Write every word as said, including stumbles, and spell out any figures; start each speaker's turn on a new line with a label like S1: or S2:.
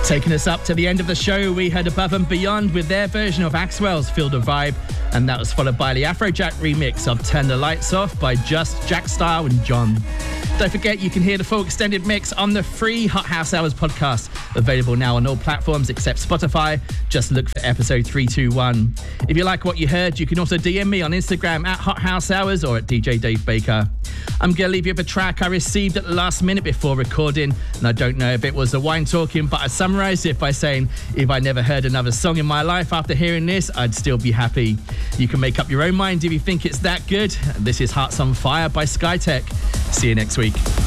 S1: Taking us up to the end of the show, we heard Above and Beyond with their version of Axwell's Feel the Vibe, and that was followed by the Afrojack remix of Turn the Lights Off by Just, Jack Style and John. Don't forget, you can hear the full extended mix on the free Hot House Hours podcast, available now on all platforms except Spotify. Just look for episode three two one. If you like what you heard, you can also D M me on Instagram at Hot House Hours or at D J Dave Baker. I'm going to leave you with a track I received at the last minute before recording, and I don't know if it was the wine talking, but I summarised it by saying, if I never heard another song in my life after hearing this, I'd still be happy. You can make up your own mind if you think it's that good. This is Hearts on Fire by Skytech. See you next week.